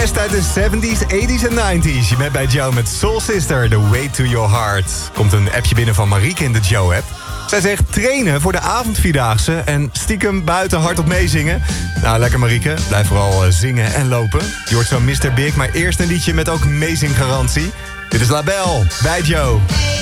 beste uit de 70s, 80s en 90s. Je bent bij Joe met Soul Sister, The Way to Your Heart. Komt een appje binnen van Marieke in de Joe-app. Zij zegt trainen voor de avondvierdaagse en stiekem buiten hardop meezingen. Nou, lekker Marieke. Blijf vooral zingen en lopen. Je hoort zo Mr. Big, maar eerst een liedje met ook meezinggarantie. Dit is La Belle bij Joe.